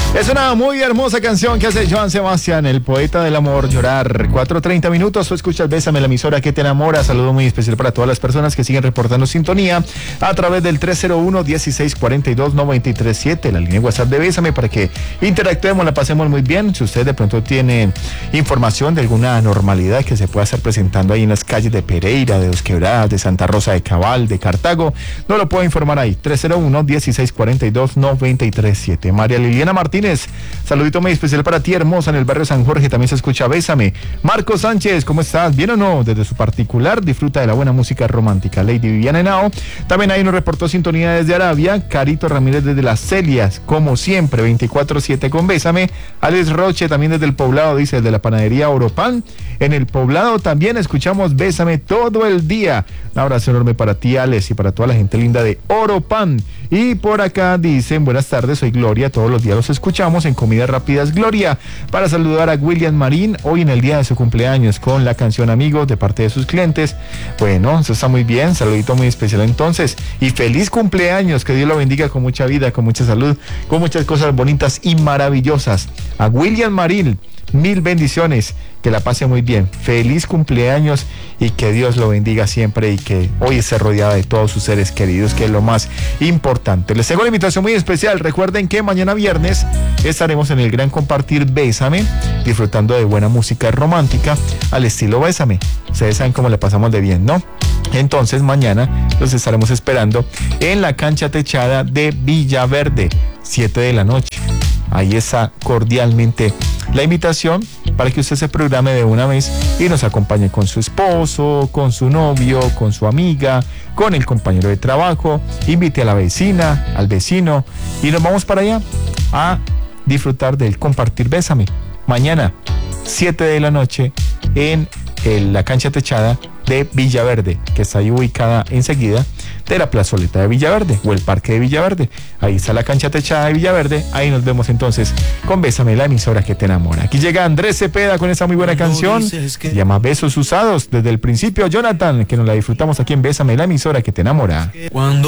Es una muy hermosa canción que hace Joan Sebastián, el poeta del amor, llorar. 4:30 minutos, tú escuchas Bésame, la emisora que te enamora. Saludo muy especial para todas las personas que siguen reportando sintonía a través del 301-1642-937, la línea WhatsApp de Bésame, para que interactuemos, la pasemos muy bien. Si usted de pronto tiene información de alguna anormalidad que se pueda estar presentando ahí en las calles de Pereira, de Dos Quebradas, de Santa Rosa de Cabal, de Cartago, no lo puedo informar ahí. 301-1642-937. María Liliana Martínez, saludito muy especial para ti, hermosa, en el barrio San Jorge también se escucha Bésame. Marcos Sánchez, ¿cómo estás? ¿Bien o no? Desde su particular disfruta de la buena música romántica. Lady Viviana Henao también ahí nos reportó sintonía desde Arabia. Carito Ramírez desde Las Celias, como siempre, 24/7 con Bésame. Alex Roche también desde el Poblado, dice, desde la panadería Oropan. En el Poblado también escuchamos Bésame todo el día. Un abrazo enorme para ti, Alex, y para toda la gente linda de Oropan. Y por acá dicen, buenas tardes, soy Gloria, todos los días los escuchamos en Comidas Rápidas Gloria, para saludar a William Marín, hoy en el día de su cumpleaños, con la canción Amigos de parte de sus clientes. Bueno, eso está muy bien, saludito muy especial entonces, y feliz cumpleaños, que Dios lo bendiga con mucha vida, con mucha salud, con muchas cosas bonitas y maravillosas. A William Marín, mil bendiciones, que la pase muy bien, feliz cumpleaños y que Dios lo bendiga siempre y que hoy esté rodeada de todos sus seres queridos, que es lo más importante. Les tengo una invitación muy especial. Recuerden que mañana viernes estaremos en el gran compartir Bésame, disfrutando de buena música romántica al estilo Bésame. Ustedes saben cómo le pasamos de bien, ¿no? Entonces mañana los estaremos esperando en la cancha techada de Villaverde, 7 de la noche. Ahí está cordialmente la invitación para que usted se programe de una vez y nos acompañe con su esposo, con su novio, con su amiga, con el compañero de trabajo, invite a la vecina, al vecino, y nos vamos para allá a disfrutar del compartir Bésame. Mañana, 7 de la noche, en la cancha techada de Villaverde, que está ahí ubicada enseguida de la plazoleta de Villaverde o el parque de Villaverde. Ahí está la cancha techada de Villaverde. Ahí nos vemos entonces con Bésame, la emisora que te enamora. Aquí llega Andrés Cepeda con esta muy buena canción, se llama Besos Usados, desde el principio Jonathan, que nos la disfrutamos aquí en Bésame, la emisora que te enamora. Cuando